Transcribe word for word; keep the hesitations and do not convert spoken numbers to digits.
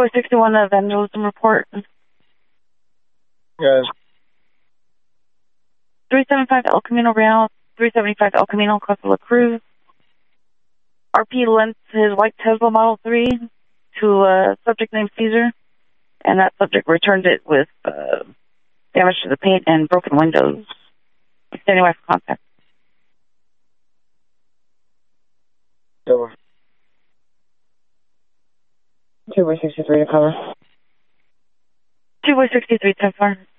by sixty-one, a vandalism report. Yes. three seventy-five El Camino Real, three seventy-five El Camino Costa La Cruz. R P lent his white Tesla Model three to a subject named Caesar, and that subject returned it with uh, damage to the paint and broken windows. Standing by for contact. Over. two by sixty-three to cover. two by sixty-three, ten four.